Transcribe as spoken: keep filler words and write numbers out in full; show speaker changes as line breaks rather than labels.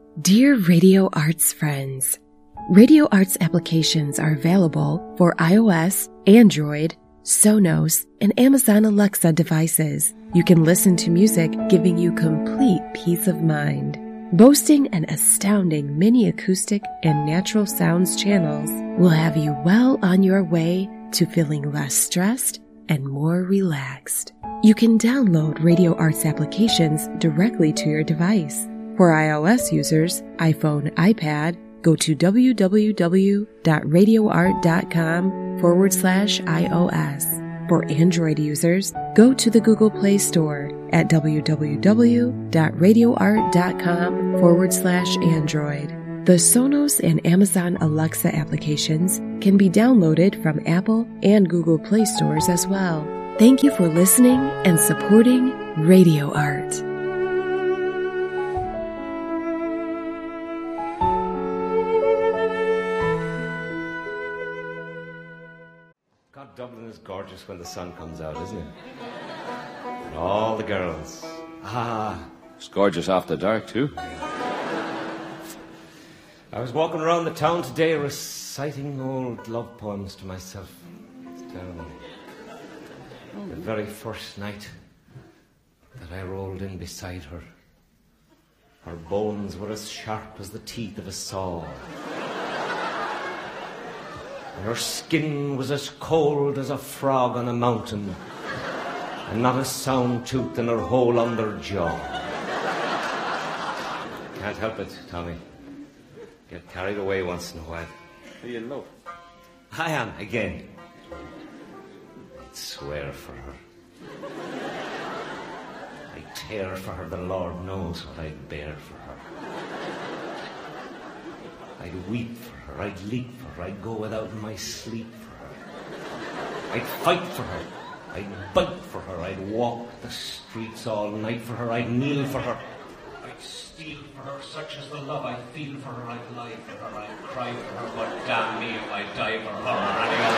Dear Radio Arts friends, Radio Arts applications are available for iOS, Android, Sonos, and Amazon Alexa devices. You can listen to music giving you complete peace of mind. Boasting an astounding mini acoustic and natural sounds channels will have you well on your way to feeling less stressed and more relaxed. You can download Radio Arts applications directly to your device. For iOS users, iPhone, iPad, go to www.radioart.com forward slash iOS. For Android users, go to the Google Play Store at www.radioart.com forward slash Android. The Sonos and Amazon Alexa applications can be downloaded from Apple and Google Play stores as well. Thank you for listening and supporting Radio Art.
God, Dublin is gorgeous when the sun comes out, isn't it? And all the girls. Ah,
it's gorgeous after dark, too.
I was walking around the town today reciting old love poems to myself. It's terrible. The very first night that I rolled in beside her, her bones were as sharp as the teeth of a saw. And her skin was as cold as a frog on a mountain, and not a sound tooth in her whole under jaw. Can't help it, Tommy. Get carried away once in a while.
Are you in love?
I am, again. I'd swear for her. I'd tear for her, the Lord knows what I'd bear for her. I'd weep for her, I'd leap for her, I'd go without my sleep for her. I'd fight for her, I'd bite for her, I'd walk the streets all night for her, I'd kneel for her. I'd steal for her, such is the love I feel for her, I'd lie for her, I'd cry for her, but damn me if I'd die for her or any other.